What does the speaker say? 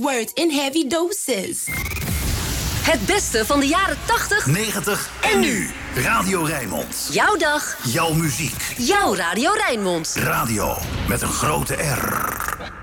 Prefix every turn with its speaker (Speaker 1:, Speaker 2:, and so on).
Speaker 1: words in heavy doses.
Speaker 2: Het beste van de jaren 80,
Speaker 3: 90 en nu. Radio Rijnmond.
Speaker 2: Jouw dag.
Speaker 3: Jouw muziek.
Speaker 2: Jouw Radio Rijnmond.
Speaker 3: Radio met een grote R.